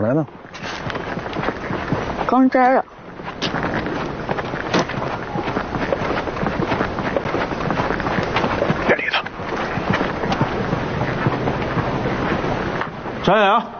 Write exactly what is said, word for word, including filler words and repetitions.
来呢？ 刚摘了。 别理他。展演啊！